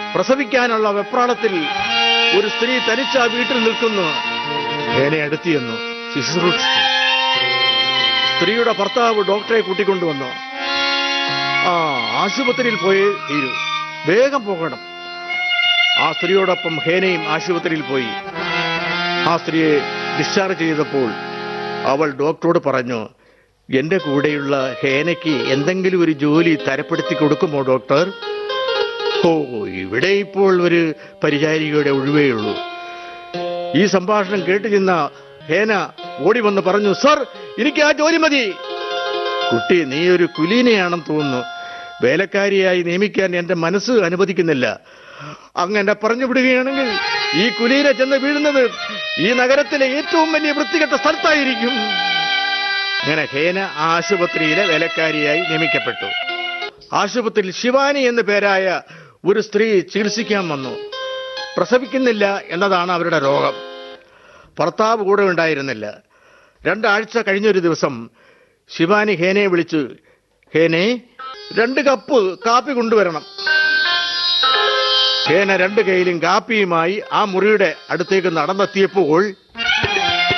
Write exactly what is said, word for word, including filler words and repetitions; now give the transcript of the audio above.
പ്രസവിക്കാനുള്ള വെപ്രാളത്തിൽ ഒരു സ്ത്രീ തനിച്ച വീട്ടിൽ നിൽക്കുന്നു. ഹേനെ അടുത്തിയെന്നു ശുശ്രൂഷിച്ചു. സ്ത്രീയുടെ ഭർത്താവ് ഡോക്ടറെ കൂട്ടിക്കൊണ്ടുവന്നു. ആ ആശുപത്രിയിൽ പോയി തീരൂ, വേഗം പോകണം. ആ സ്ത്രീയോടൊപ്പം ഹേനയും ആശുപത്രിയിൽ പോയി. ആ സ്ത്രീയെ ഡിസ്ചാർജ് ചെയ്തപ്പോൾ അവൾ ഡോക്ടറോട് പറഞ്ഞു, എന്റെ കൂടെയുള്ള ഹേനയ്ക്ക് എന്തെങ്കിലും ഒരു ജോലി തരപ്പെടുത്തി കൊടുക്കുമോ ഡോക്ടർ? ഓ, ഇവിടെ ഇപ്പോൾ ഒരു പരിചാരികയുടെ ഒഴിവേയുള്ളൂ. ഈ സംഭാഷണം കേട്ടു നിന്ന ഹേന ഓടി വന്ന് പറഞ്ഞു, സർ, എനിക്ക് ആ ജോലി മതി. കുട്ടി, നീ ഒരു കുലീനയാണെന്ന് തോന്നുന്നു. വേലക്കാരിയായി നിയമിക്കാൻ എന്റെ മനസ്സ് അനുവദിക്കുന്നില്ല. അങ്ങനെ പറഞ്ഞു വിടുകയാണെങ്കിൽ ഈ കുലീന ചെന്ന് വീഴുന്നത് ഈ നഗരത്തിലെ ഏറ്റവും വലിയ വൃത്തികെട്ട സ്ഥലത്തായിരിക്കും. അങ്ങനെ ഹേന ആശുപത്രിയിലെ വേലക്കാരിയായി നിയമിക്കപ്പെട്ടു. ആശുപത്രിയിൽ ശിവാനി എന്നു പേരായ ഒരു സ്ത്രീ ചികിത്സിക്കാൻ വന്നു. പ്രസവിക്കുന്നില്ല എന്നതാണ് അവരുടെ രോഗം. ഭർത്താവ് കൂടെ ഉണ്ടായിരുന്നില്ല. രണ്ടാഴ്ച കഴിഞ്ഞൊരു ദിവസം ശിവാനി ഹേനയെ വിളിച്ചു, ഹേനെ, രണ്ട് കപ്പ് കാപ്പി കൊണ്ടുവരണം. ഹേന രണ്ട് കൈയിലും കാപ്പിയുമായി ആ മുറിയുടെ അടുത്തേക്ക് നടന്നെത്തിയപ്പോൾ